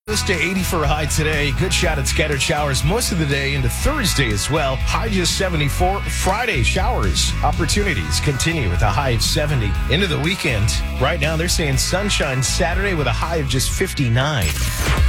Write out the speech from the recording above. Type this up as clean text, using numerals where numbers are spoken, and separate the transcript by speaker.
Speaker 1: Close to 80 for a high today. Good shot at scattered showers most of the day into Thursday as well. High just 74. Friday showers. Opportunities continue with a high of 70. Into the weekend. Right now they're saying sunshine Saturday with a high of just 59.